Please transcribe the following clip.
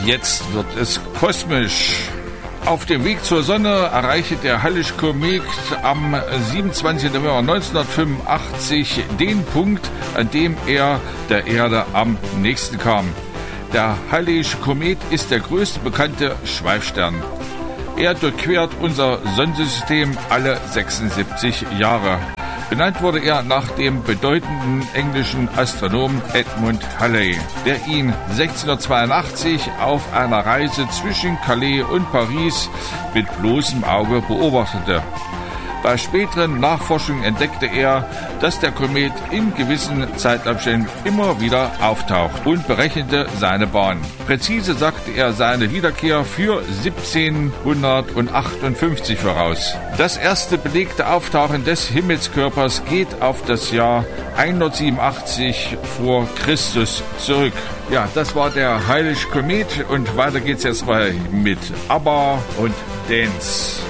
jetzt wird es kosmisch. Auf dem Weg zur Sonne erreichte der Hallische Komet am 27. November 1985 den Punkt, an dem er der Erde am nächsten kam. Der Hallische Komet ist der größte bekannte Schweifstern. Er durchquert unser Sonnensystem alle 76 Jahre. Benannt wurde er nach dem bedeutenden englischen Astronomen Edmund Halley, der ihn 1682 auf einer Reise zwischen Calais und Paris mit bloßem Auge beobachtete. Bei späteren Nachforschungen entdeckte er, dass der Komet in gewissen Zeitabständen immer wieder auftaucht und berechnete seine Bahn. Präzise sagte er seine Wiederkehr für 1758 voraus. Das erste belegte Auftauchen des Himmelskörpers geht auf das Jahr 187 vor Christus zurück. Ja, das war der Hallische Komet und weiter geht's jetzt mal mit ABBA und Dance.